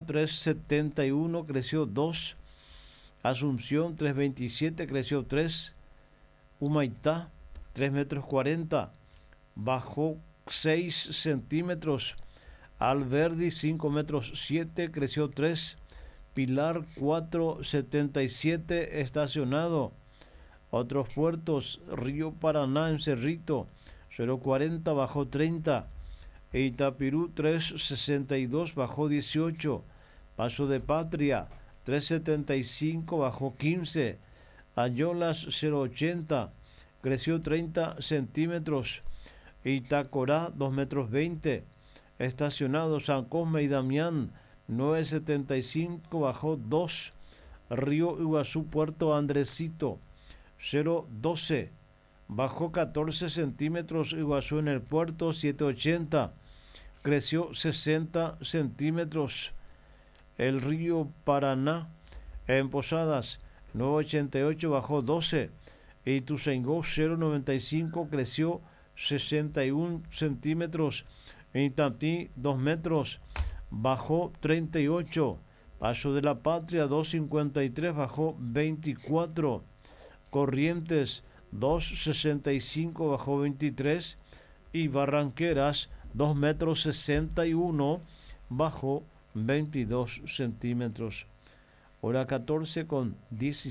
3,71 creció 2. Asunción 3,27 creció 3. Humaitá 3 metros 40 bajó 6 centímetros. Alberdi 5 metros 7 creció 3. Pilar 4,77 estacionado. Otros puertos: Río Paraná en Cerrito 0,40 bajó 30. Itapirú 3,62 bajó 18. Paso de Patria 3,75 bajó 15. Ayolas 0,80 creció 30 centímetros. Itacorá 2 metros 20. Estacionado San Cosme y Damián 9,75 bajó 2. Río Iguazú Puerto Andresito 0,12 bajó 14 centímetros. Iguazú en el puerto 7,80 creció 60 centímetros. El río Paraná en Posadas 9,88 bajó 12. Ituzaingó 0,95 creció 61 centímetros. Itatí 2 metros bajó 38. Paso de la Patria 2,53 bajó 24. Corrientes 2,65 bajó 23. Y Barranqueras 2 metros 61 bajó 22 centímetros. Hora 14:17.